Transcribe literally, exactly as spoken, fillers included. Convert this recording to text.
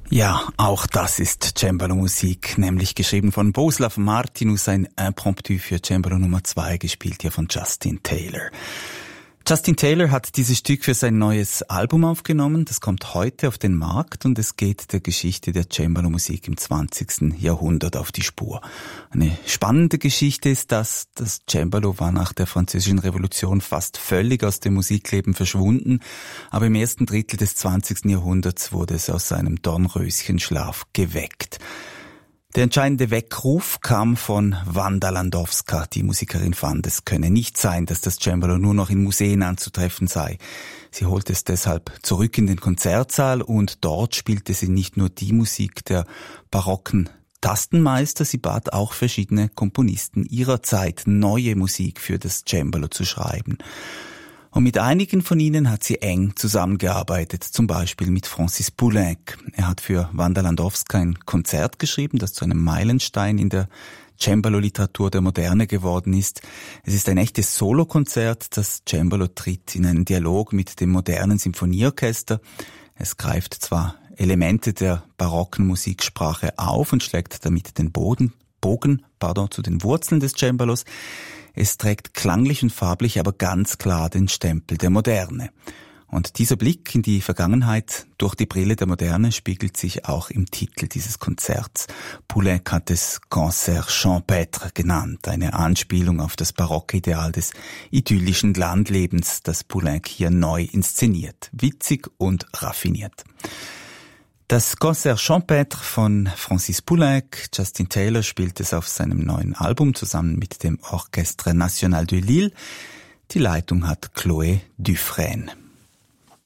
Ja, auch das ist Cembalo-Musik, nämlich geschrieben von Bohuslav Martinus, ein Impromptu für Cembalo Nummer zwei, gespielt hier von Justin Taylor. Justin Taylor hat dieses Stück für sein neues Album aufgenommen. Das kommt heute auf den Markt und es geht der Geschichte der Cembalo-Musik im zwanzigsten Jahrhundert auf die Spur. Eine spannende Geschichte ist, dass das Cembalo war nach der Französischen Revolution fast völlig aus dem Musikleben verschwunden, aber im ersten Drittel des zwanzigsten Jahrhunderts wurde es aus seinem Dornröschenschlaf geweckt. Der entscheidende Weckruf kam von Wanda Landowska. Die Musikerin fand, es könne nicht sein, dass das Cembalo nur noch in Museen anzutreffen sei. Sie holte es deshalb zurück in den Konzertsaal und dort spielte sie nicht nur die Musik der barocken Tastenmeister, sie bat auch verschiedene Komponisten ihrer Zeit, neue Musik für das Cembalo zu schreiben. Und mit einigen von ihnen hat sie eng zusammengearbeitet, zum Beispiel mit Francis Poulenc. Er hat für Wanda Landowska ein Konzert geschrieben, das zu einem Meilenstein in der Cembalo-Literatur der Moderne geworden ist. Es ist ein echtes Solokonzert. Das Cembalo tritt in einen Dialog mit dem modernen Symphonieorchester. Es greift zwar Elemente der barocken Musiksprache auf und schlägt damit den Boden, Bogen pardon, zu den Wurzeln des Cembalos. Es trägt klanglich und farblich aber ganz klar den Stempel der Moderne. Und dieser Blick in die Vergangenheit durch die Brille der Moderne spiegelt sich auch im Titel dieses Konzerts. Poulenc hat es Concert Champêtre genannt, eine Anspielung auf das barocke Ideal des idyllischen Landlebens, das Poulenc hier neu inszeniert, witzig und raffiniert. Das Concert Champêtre von Francis Poulenc, Justin Taylor spielt es auf seinem neuen Album zusammen mit dem Orchestre National de Lille. Die Leitung hat Chloé Dufresne.